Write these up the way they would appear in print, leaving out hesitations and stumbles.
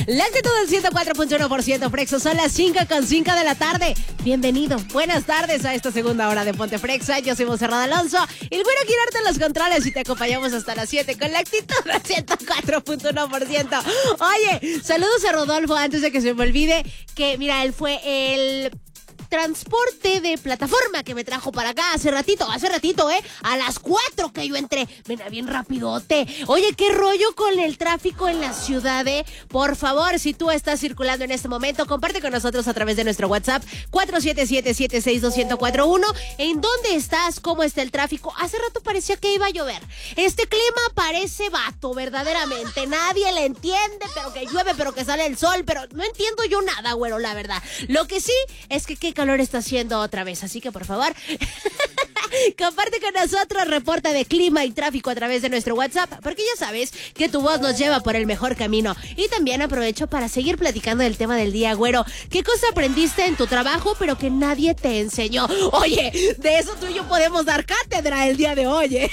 La actitud del 104.1% Frexo, son las 5:05 de la tarde. Bienvenido, buenas tardes a esta segunda hora de Ponte Frexa. Yo soy Monserrat Alonso, el güero Girarte en los controles y te acompañamos hasta las 7 con la actitud del 104.1%. Oye, saludos a Rodolfo antes de que se me olvide que, mira, él fue el transporte de plataforma que me trajo para acá hace ratito, a las 4 que yo entré. Venga, bien rapidote. Oye, qué rollo con el tráfico en la ciudad, Por favor, si tú estás circulando en este momento, comparte con nosotros a través de nuestro WhatsApp 477-762-1041. ¿En dónde estás? ¿Cómo está el tráfico? Hace rato parecía que iba a llover. Este clima parece vato, verdaderamente. Nadie le entiende, pero que llueve, pero que sale el sol, pero no entiendo yo nada, güero, la verdad. Lo que sí es que qué calor está haciendo otra vez, así que por favor comparte con nosotros, reporta de clima y tráfico a través de nuestro WhatsApp, porque ya sabes que tu voz nos lleva por el mejor camino. Y también aprovecho para seguir platicando del tema del día, güero. ¿Qué cosa aprendiste en tu trabajo pero que nadie te enseñó? Oye, de eso tú y yo podemos dar cátedra el día de hoy,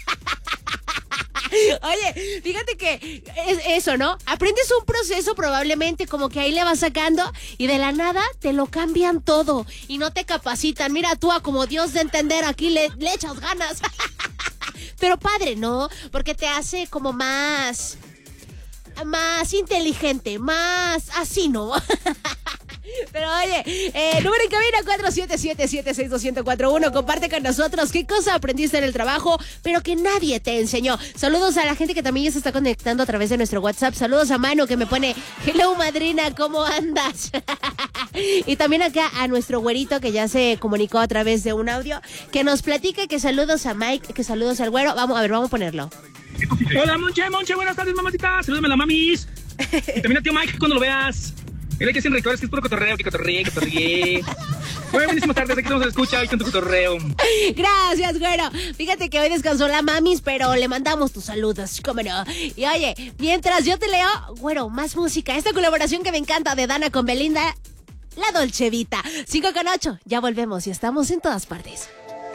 Oye, fíjate que es eso, ¿no? Aprendes un proceso probablemente como que ahí le vas sacando y de la nada te lo cambian todo y no te capacitan. Mira tú, como Dios de entender, aquí le echas ganas. Pero padre, ¿no? Porque te hace como más inteligente, más así, ¿no? Pero oye, número en cabina 477-762-1041. Comparte con nosotros qué cosa aprendiste en el trabajo, pero que nadie te enseñó. Saludos a la gente que también ya se está conectando a través de nuestro WhatsApp. Saludos a Manu, que me pone: hello, madrina, ¿cómo andas? Y también acá a nuestro güerito, que ya se comunicó a través de un audio, que nos platica que saludos a Mike, que saludos al güero. Vamos a ponerlo. Hola, Monche, buenas tardes, mamacita. Salúdame a la mamis. Y también a tío Mike cuando lo veas. Mira que siempre recuerdas que es puro cotorreo, que cotorree. Muy buenísimas tardes, aquí nos escucha hoy con tu cotorreo. Gracias, güero. Fíjate que hoy descansó la mamis, pero le mandamos tus saludos, cómo no. Y oye, mientras yo te leo, güero, más música. Esta colaboración que me encanta de Dana con Belinda, La Dolce Vita. 5:08, ya volvemos y estamos en todas partes.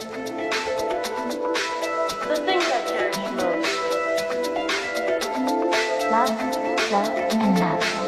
The things I cherish most. Love, and love.